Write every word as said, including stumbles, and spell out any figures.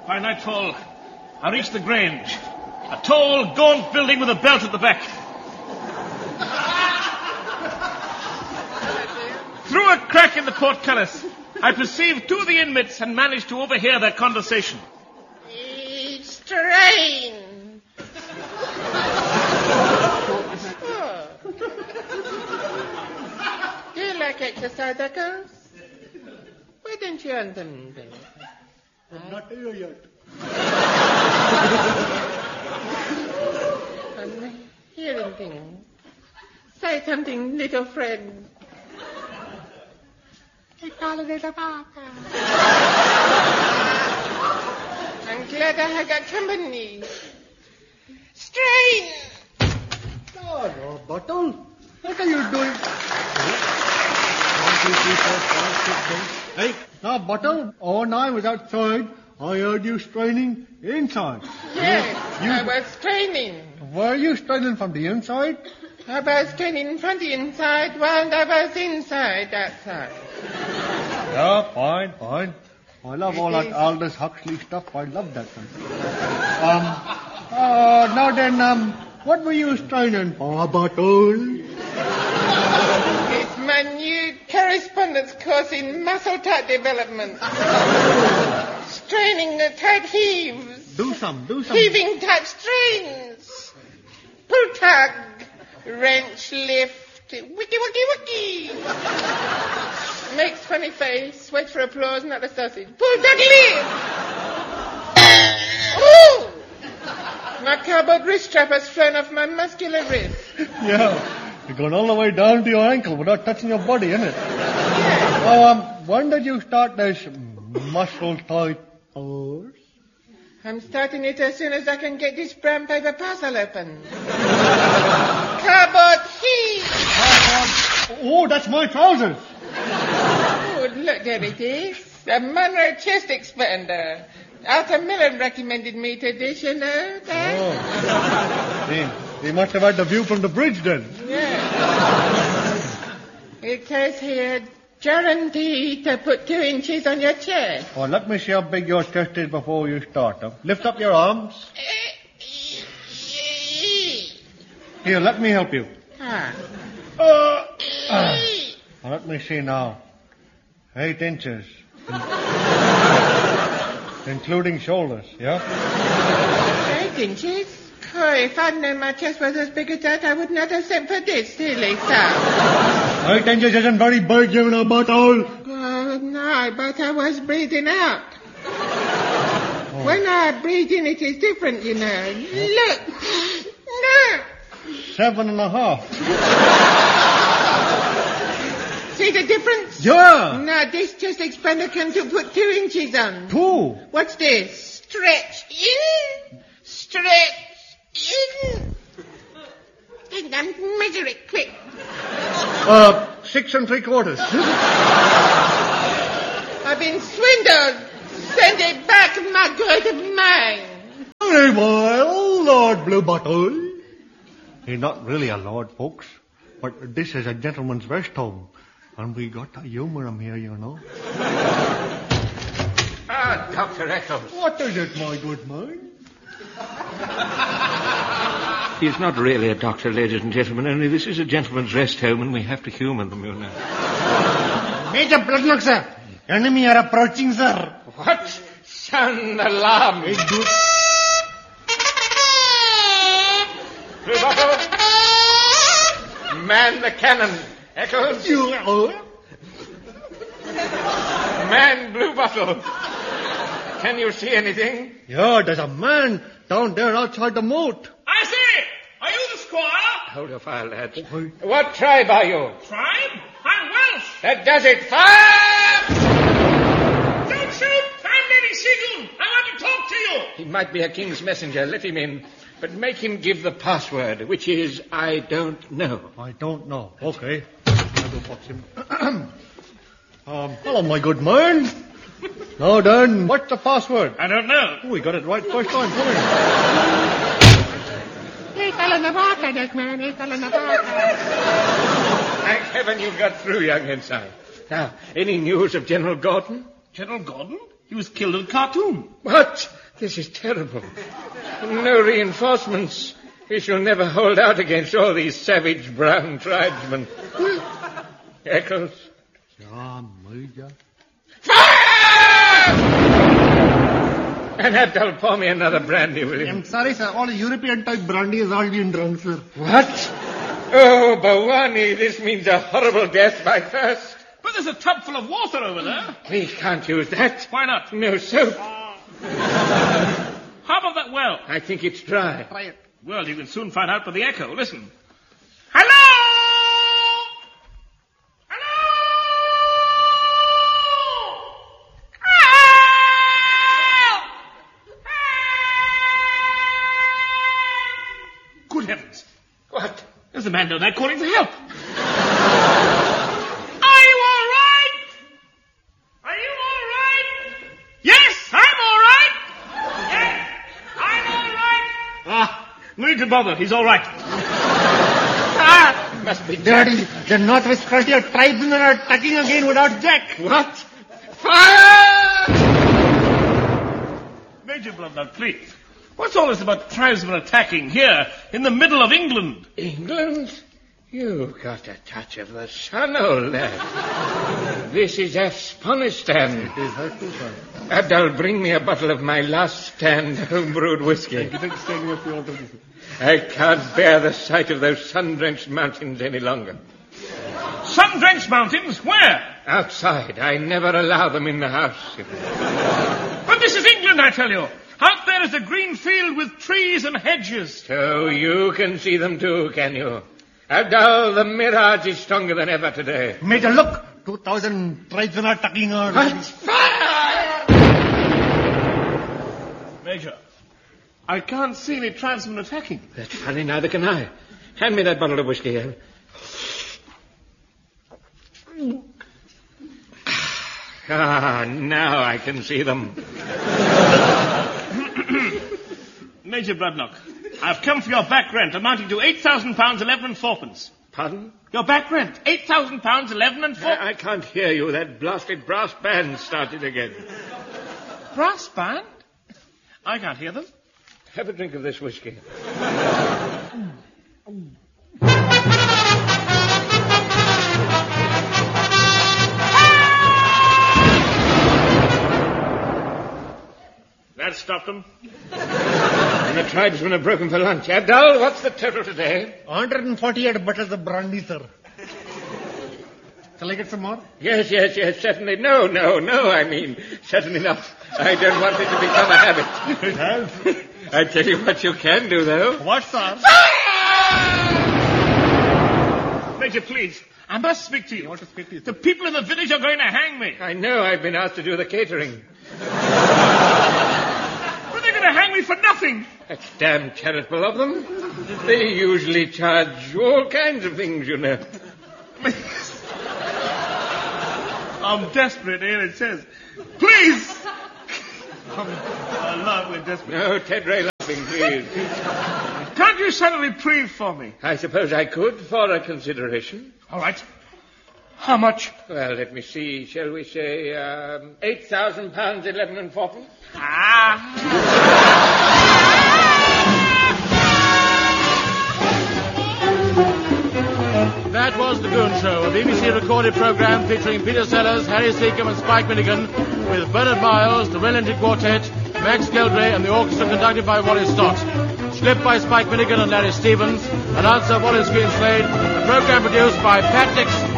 By nightfall, I reached the Grange, a tall, gaunt building with a belt at the back. Through a crack in the portcullis, I perceived two of the inmates and managed to overhear their conversation. It's train. Oh. Do you like exercise, Eccles? Why don't you earn them? I'm not here yet. I'm hearing things. Say something, little friend. I call it a Parker. I'm glad I have got company. Strain! Oh, no, Bottle. What are you doing? One, two, three, four, five, six, seven. Hey, now, Bottle, all night was outside. I heard you straining inside. Yes, You- I was straining. Were you straining from the inside? I was straining from the inside while I was inside outside. Yeah, fine, fine. I love all that Aldous Huxley stuff. I love that one. Um, uh, now then, um, what were you straining for, Bottle? It's my new correspondence course in muscle type development. Straining the type heaves. Do some, do some. Heaving type strains. Pull tug. Wrench lift. Wiki wiki wiki. Makes funny face. Waits for applause, not a sausage. Pull tug lift. Ooh! My cardboard wrist strap has flown off my muscular wrist. Yeah, you're going all the way down to your ankle without touching your body, isn't it? Yeah. Oh, um, when did you start this muscle tight course? I'm starting it as soon as I can get this brown paper parcel open. Cardboard heat. Oh, that's my trousers. Oh, look, there it is. The Monroe chest expander. Arthur Millen recommended me to this, you know. That. Oh. he, he must have had the view from the bridge then. Yeah. It says here, guaranteed to put two inches on your chest. Oh, let me see how big your chest is before you start. Huh? Lift up your arms. Here, let me help you. Ah. Uh, uh, let me see now. Eight inches. Including shoulders, yeah? Eight inches? Oh, if I'd known my chest was as big as that, I would not have sent for this, silly son. Eight inches isn't very big, you know, Bottle. Oh, no, but I was breathing out. Oh. When I breathe in, it is different, you know. Look. No. Seven and a half. See the difference? Yeah. Now, this chest expander can to put two inches on. Two. What's this? Stretch in. Stretch in. And then measure it quick. Uh, six and three quarters. I've been swindled. Send it back, my good man. Very well, Lord Blue Bottle. He's not really a lord, folks. But this is a gentleman's rest home. And we got to humor him here, you know. Ah, Doctor Eccles. What is it, my good man? He's not really a doctor, ladies and gentlemen, only this is a gentleman's rest home and we have to humour them, you know. Major Bloodlock, sir. Enemy are approaching, sir. What? Sound alarm. Hey, do... Blue Bottle. Man the cannon. Eccles. You... Oh? Man Blue Bottle. Can you see anything? Yeah, there's a man down there outside the moat. I say, are you the squire? Hold your fire, lad. Oh. What tribe are you? Tribe? I'm Welsh. That does it. Fire! Don't shoot! I'm Lady Seagull. I want to talk to you. He might be a king's messenger. Let him in. But make him give the password, which is, I don't know. I don't know. Okay. I'll go box him. um, hello, my good man. Now then, what's the password? I don't know. Oh, we got it right first time. Come in. Thank heaven you got through, young ensign. Now, any news of General Gordon? General Gordon? He was killed at Khartoum. What? This is terrible. No reinforcements. We shall never hold out against all these savage brown tribesmen. Eccles? Yeah, Major. Fire! And Abdul, pour me another brandy, will you? I'm sorry, sir. All European type brandy has all been drunk, sir. What? Oh, Bawani, this means a horrible death by thirst. But there's a tub full of water over there. We can't use that. Why not? No soap. How about that well? I think it's dry. Try it. Well, you can soon find out by the echo. Listen. Hello! Hello! Help! Help! Good heavens. What? There's a man down there calling for help. Are you all right? Are you all right? Yes, I'm all right. Yes, I'm all right. Ah, no need to bother. He's all right. Ah, must be Daddy, the Northwest Frontier tribesmen are attacking again without Jack. What? Fire! Major Bloodnut, please. What's all this about tribesmen attacking here in the middle of England? England? You've got a touch of the sun, old lad. This is Afghanistan. It is her too, sir. Abdul, bring me a bottle of my last stand home-brewed whiskey. I can't bear the sight of those sun-drenched mountains any longer. Sun-drenched mountains? Where? Outside. I never allow them in the house. But this is England, I tell you. Out there is a green field with trees and hedges. So you can see them too, can you? Abdul, the mirage is stronger than ever today. Major, look. Two thousand tribesmen are attacking our... What? Fire! Major, I can't see any tribesmen attacking. That's funny, neither can I. Hand me that bottle of whiskey here. Ah, now I can see them. Major Bloodnock, I've come for your back rent amounting to eight thousand pounds, eleven and fourpence. Pardon? Your back rent, eight thousand pounds, eleven and fourpence. I, I can't hear you. That blasted brass band started again. Brass band? I can't hear them. Have a drink of this whiskey. That stopped them. And the tribesmen have broken for lunch. Abdul, what's the total today? one hundred forty-eight bottles of brandy, sir. Shall I get some more? Yes, yes, yes, certainly. No, no, no, I mean, certainly not. I don't want it to become a habit. It has. I tell you what you can do, though. What, sir? Major, please, I must speak to you. You want to speak to you? The people in the village are going to hang me. I know I've been asked to do the catering. But they're going to hang me for nothing. That's damn charitable of them. They usually charge all kinds of things, you know. I'm desperate, here it says. Please! I'm, I love we're desperate. No, Ted Ray laughing, please. Can't you set a reprieve for me? I suppose I could, for a consideration. All right. How much? Well, let me see. Shall we say, um, eight thousand pounds, eleven and fourpence? Ah! That was The Goon Show, a B B C recorded program featuring Peter Sellers, Harry Seacombe and Spike Milligan, with Bernard Miles, the Wellington Quartet, Max Geldray and the orchestra conducted by Wallace Stott. Script by Spike Milligan and Larry Stevens. Announcer Wallace Greenslade. The program produced by Pat Dixon.